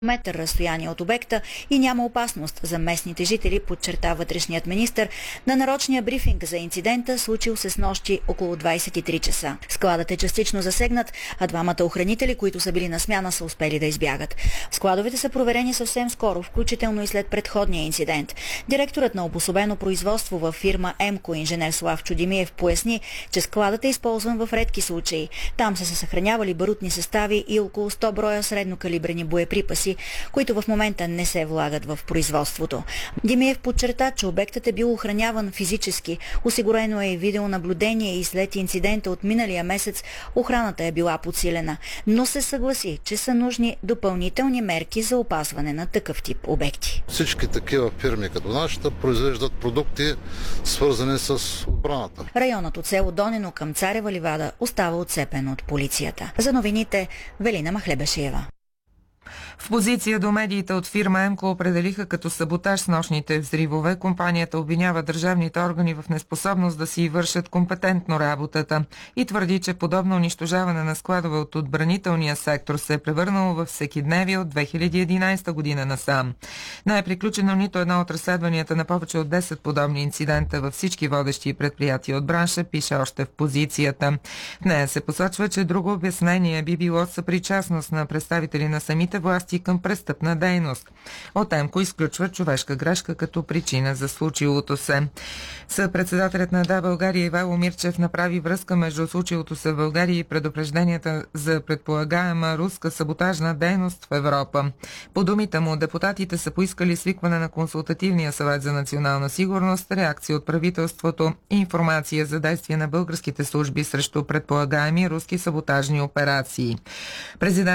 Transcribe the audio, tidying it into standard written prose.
метър разстояние от обекта и няма опасност за местните жители, подчерта вътрешният министър на нарочния брифинг за инцидента, случил се снощи около 23 часа. Складът е частично засегнат, а двамата охранители, които са били на смяна, са успели да избягат. Складовете са проверени съвсем скоро, включително и след предходния инцидент. Директорът на обособено производство във фирма ЕМКО, инженер Славчо Димиев, поясни, че складът е използван в редки случаи. Там са се съхранявали барутни състави и около 100 броя среднокалибрени боеприпаси, които в момента не се влагат в производството. Димиев подчерта, че обектът е бил охраняван физически, осигурено е и видеонаблюдение и след инцидента от миналия месец охраната е била подсилена, но се съгласи, че са нужни допълнителни мерки за опазване на такъв тип обекти. Всички такива фирми като нашата произвеждат продукти, свързани с отбраната. Районът от село Донено към Царева ливада остава отцепен от полицията. За новините Велина Махлебешиева. В позиция до медиите от фирма ЕМКО определиха като саботаж с нощните взривове. Компанията обвинява държавните органи в неспособност да си вършат компетентно работата и твърди, че подобно унищожаване на складове от отбранителния сектор се е превърнало в всекидневие от 2011 година насам. Не е приключено нито едно от разследванията на повече от 10 подобни инцидента във всички водещи предприятия от бранша, пише още в позицията. В нея се посочва, че друго обяснение би било съпричастност на представители на самите власти към престъпна дейност. От ЕМКО изключва човешка грешка като причина за случилото се. Съпредседателят на ДА България Ивайло Мирчев направи връзка между случилото се в България и предупрежденията за предполагаема руска саботажна дейност в Европа. По думите му, депутатите са поискали свикване на Консултативния съвет за национална сигурност, реакция от правителството и информация за действия на българските служби срещу предполагаеми руски саботажни операции.